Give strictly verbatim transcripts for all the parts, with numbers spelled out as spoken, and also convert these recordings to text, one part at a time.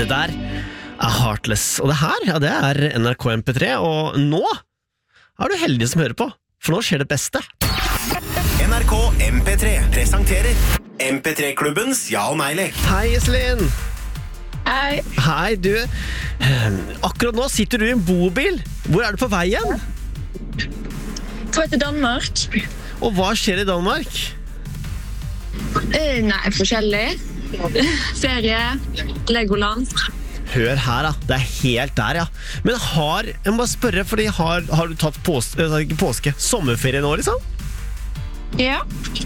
Det der er Heartless, og det her, ja, det er N R K M P tre, og nå er du heldig som hører på, for nå skjer det beste. N R K M P tre presenterer M P tre-klubbens Ja og Nei-lek. Hei, Iselin. Hei. Hei, du. Akkurat nå sitter du i en bobil. Hvor er du på vei igjen? På til Danmark. Og hva skjer i Danmark? Eh, nei, forskjellig. Ferie, Legoland. Hør her da, det er helt der, ja. Men har, jeg må bare spørre, fordi har, har du tatt pås, ikke påske, sommerferie nå, liksom? Ja.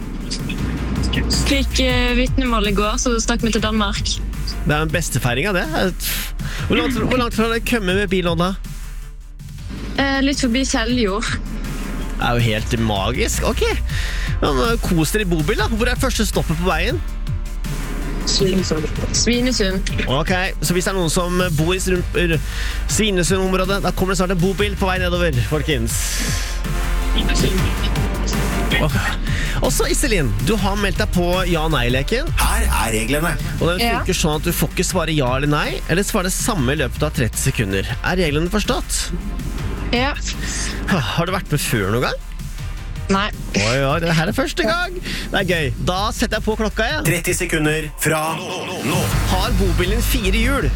Fikk uh, vitnemål i går, så stakk vi til Danmark. Det er den beste feiringen, det. Hvor langt, hvor langt fra det kommer med bilen da? Eh, litt forbi Seljord. Det er jo helt magisk. Ok, men kos dere i bobil da. Hvor er første stoppet på veien? Svinesund. Ok, så hvis det er noen som bor i Svinesund-området, da kommer det snart en bobil på vei nedover, folkens. Ok. Og så Iselin, du har meldt deg på ja-nei-leken. Her er reglene. Og den Ja. funker sånn at du får ikke svare ja eller nei, eller svare det samme i løpet av tretti sekunder. Er reglene forstått? Ja. Har du vært med før noen gang? Nei. Oi, oi, det her er første gang. Det er gøy. Da setter jeg på klokka, ja. tretti sekunder fra nå. Har bobilen fire hjul?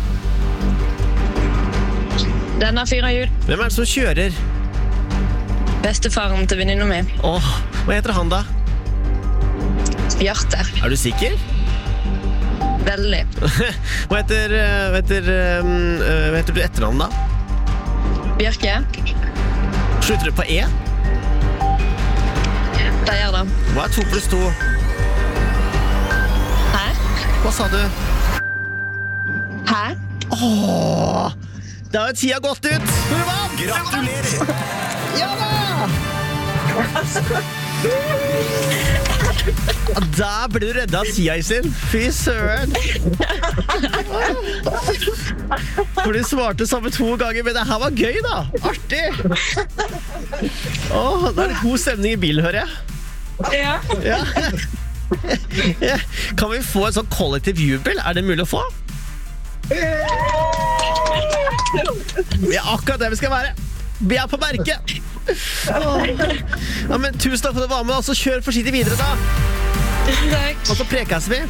Den har fire hjul. Hvem er det som kjører? Bestefaren til venninna mi. Åh, hva heter han da? Bjarte. Er du sikker? Veldig. Hva heter, eh, hva heter, eh, hva heter du etternavn da? Bjørke. Slutter du på E? Det gjør det. Hva er to pluss to? Hæ? Hva sa du? Hæ? Åh, da har tida gått ut. Hurra! Gratulerer! Ja da! Da ble du reddet av tida sin. Fy søren. For du svarte samme to ganger, men det her var gøy da. Artig. Åh, da er det god stemning i bilen, hører jeg. Ja. Ja. Ja. Kan vi få en sånn kollektiv jubel? Er det mulig å få? Vi er akkurat det vi skal være. Vi er på merket. Ja, men tusen takk for at du var med, og så kjør forsiktig videre da. Takk. Og så prekes vi.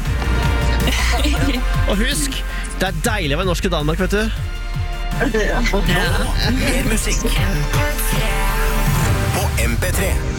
Og husk, det er deilig å være norsk i Danmark, vet du. Mer musikk på M P tre.